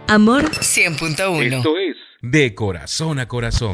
Amor 100.1. Esto es De Corazón a Corazón.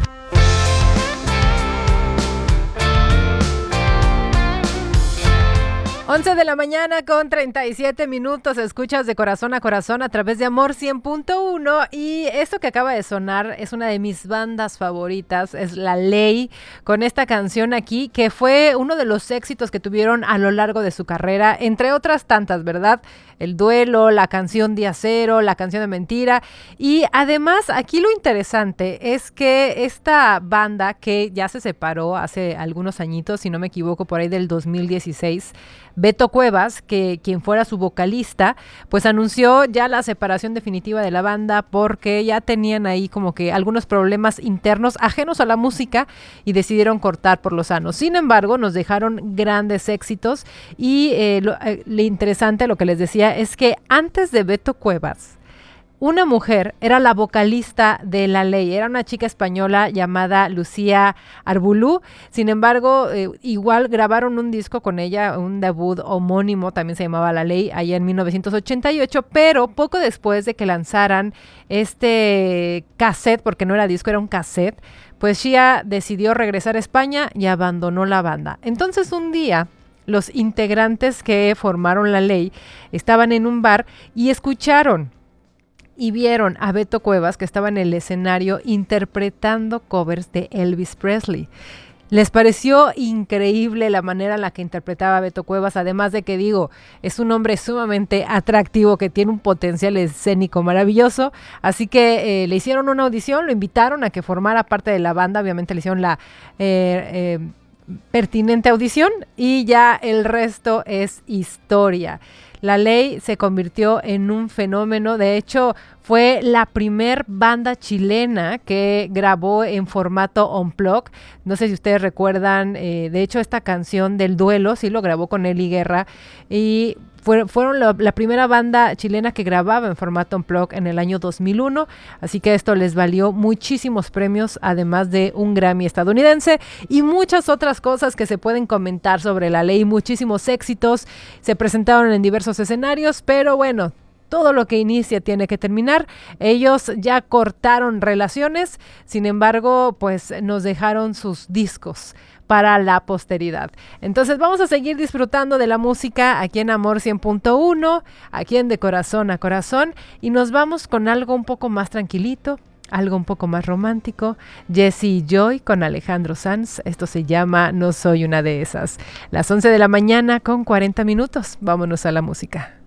11 de la mañana con 37 minutos, escuchas De Corazón a Corazón a través de Amor 100.1 y esto que acaba de sonar es una de mis bandas favoritas, es La Ley, con esta canción aquí que fue uno de los éxitos que tuvieron a lo largo de su carrera, entre otras tantas, ¿verdad? El Duelo, la canción Día Cero, la canción de Mentira y además aquí lo interesante es que esta banda que ya se separó hace algunos añitos, si no me equivoco, por ahí del 2016, Beto Cuevas, que quien fuera su vocalista, pues anunció ya la separación definitiva de la banda porque ya tenían ahí como que algunos problemas internos ajenos a la música y decidieron cortar por lo sano. Sin embargo, nos dejaron grandes éxitos y lo interesante, lo que les decía, es que antes de Beto Cuevas, una mujer era la vocalista de La Ley, era una chica española llamada Lucía Arbulú. Sin embargo, igual grabaron un disco con ella, un debut homónimo, también se llamaba La Ley, allá en 1988, pero poco después de que lanzaran este cassette, porque no era disco, era un cassette, pues Shia decidió regresar a España y abandonó la banda. Entonces un día, los integrantes que formaron La Ley estaban en un bar y escucharon y vieron a Beto Cuevas, que estaba en el escenario interpretando covers de Elvis Presley. Les pareció increíble la manera en la que interpretaba a Beto Cuevas, además de que, digo, es un hombre sumamente atractivo que tiene un potencial escénico maravilloso, así que le hicieron una audición, lo invitaron a que formara parte de la banda, obviamente le hicieron la pertinente audición y ya el resto es historia. La Ley se convirtió en un fenómeno, de hecho fue la primer banda chilena que grabó en formato unplugged. No sé si ustedes recuerdan, de hecho esta canción del Duelo, sí lo grabó con Eli Guerra y fueron la primera banda chilena que grababa en formato unplugged en el año 2001, así que esto les valió muchísimos premios, además de un Grammy estadounidense y muchas otras cosas que se pueden comentar sobre La Ley, muchísimos éxitos, se presentaron en diversos escenarios, pero bueno, todo lo que inicia tiene que terminar. Ellos ya cortaron relaciones, sin embargo, pues nos dejaron sus discos para la posteridad. Entonces vamos a seguir disfrutando de la música aquí en Amor 100.1, aquí en De Corazón a Corazón, y nos vamos con algo un poco más tranquilito, algo un poco más romántico. Jessie Joy con Alejandro Sanz. Esto se llama No Soy Una de Esas. Las 11 de la mañana con 40 minutos. Vámonos a la música.